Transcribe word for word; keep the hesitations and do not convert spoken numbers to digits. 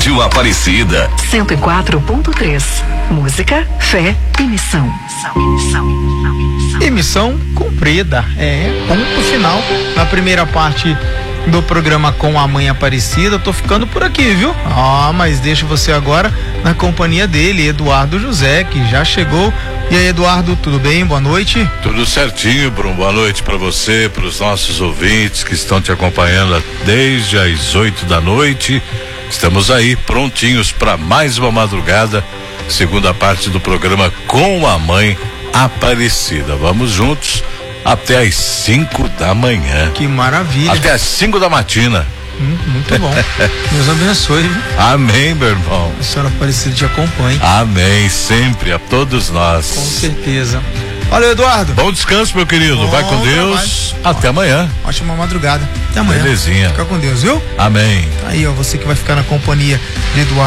Rádio Aparecida. cento e quatro ponto três. Música, fé e missão. E missão cumprida. É, ponto final na primeira parte do programa Com a Mãe Aparecida. Tô ficando por aqui, viu? Ah, mas deixo você agora na companhia dele, Eduardo José, que já chegou. E aí, Eduardo, tudo bem? Boa noite. Tudo certinho, Bruno. Boa noite para você, para os nossos ouvintes que estão te acompanhando desde as oito da noite. Estamos aí prontinhos para mais uma madrugada, segunda parte do programa Com a Mãe Aparecida. Vamos juntos até as cinco da manhã. Que maravilha. Até as cinco da matina. Hum, muito bom. Deus abençoe. Viu? Amém, meu irmão. A senhora Aparecida te acompanhe. Amém, sempre, a todos nós. Com certeza. Valeu, Eduardo. Bom descanso, meu querido. Bom Vai com Deus. Trabalho. Até amanhã. Ótima madrugada. Até amanhã. Belezinha. Fica com Deus, viu? Amém. Aí, ó, você que vai ficar na companhia de Eduardo.